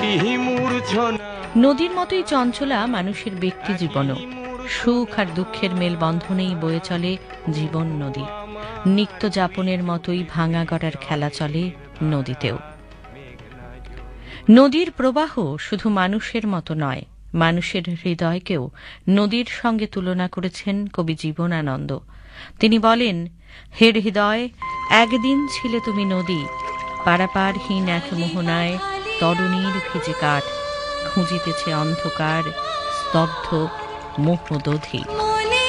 নদীর মতোই চঞ্চলা মানুষের ব্যক্তি জীবনও। সুখ আর দুঃখের মেলবন্ধনেই বয়ে চলে জীবন নদী। নিত্য যাপনের মতোই ভাঙা গড়ার খেলা চলে নদীতেও। নদীর প্রবাহ শুধু মানুষের মতো নয়, মানুষের হৃদয়কেও নদীর সঙ্গে তুলনা করেছেন কবি জীবনানন্দ। তিনি বলেন, হে হৃদয়, একদিন ছিলে তুমি নদী, পারাপারহীন এক মোহনায় তরুণীর ভিজে কাঠ, খুঁজিতেছে অন্ধকার স্তব্ধ মোহদধি।